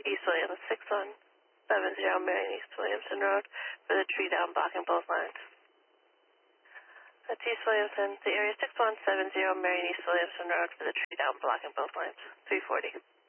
East Williams, 6170 Marion East Williamson Road for the tree down blocking both lines. That's East Williamson, the area 6170 Marion East Williamson Road for the tree down blocking both lines, 340.